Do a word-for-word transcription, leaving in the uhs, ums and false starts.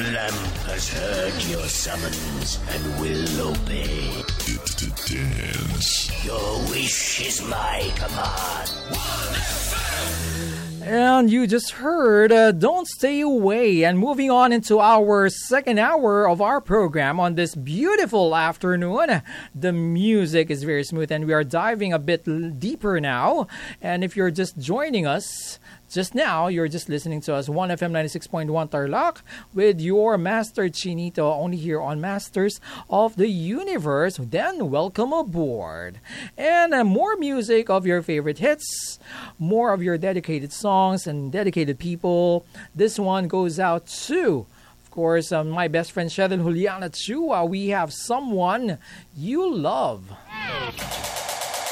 lamp has heard your summons and will obey. It's to dance. Your wish is my command. And you just heard uh, Don't Stay Away. And moving on into our second hour of our program on this beautiful afternoon. The music is very smooth and we are diving a bit l- deeper now. And if you're just joining us just now, you're just listening to us one F M ninety-six point one Tarlac with your Master Chinito, only here on Masters of the Universe. Then welcome aboard. And uh, more music of your favorite hits, more of your dedicated songs and dedicated people. This one goes out to, of course, um, my best friend Cheryl Juliana Chua. We have Someone You Love.